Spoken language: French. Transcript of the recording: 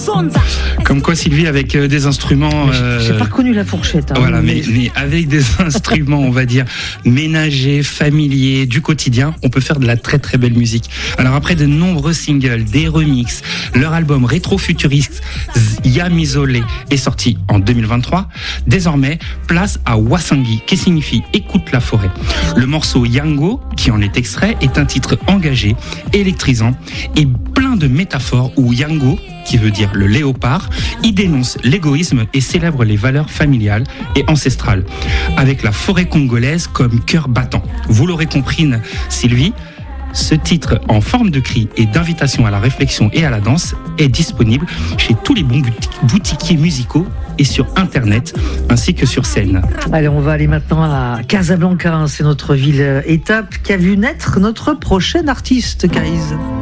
Comme quoi, Sylvie, avec des instruments... J'ai pas reconnu la fourchette. Voilà, mais avec des instruments, on va dire, ménagers, familiers, du quotidien, on peut faire de la très très belle musique. Alors après de nombreux singles, des remixes, leur album rétro-futuriste Yamizole est sorti en 2023. Désormais, place à Wasangi, qui signifie écoute la forêt. Le morceau Yango, qui en est extrait, est un titre engagé, électrisant et plein de métaphores où Yango, qui veut dire le léopard, y dénonce l'égoïsme et célèbre les valeurs familiales et ancestrales, avec la forêt congolaise comme cœur battant. Vous l'aurez compris, Sylvie, ce titre en forme de cri et d'invitation à la réflexion et à la danse est disponible chez tous les bons boutiquiers musicaux et sur Internet, ainsi que sur scène. Allez, on va aller maintenant à Casablanca, c'est notre ville étape qui a vu naître notre prochaine artiste, Kaïs.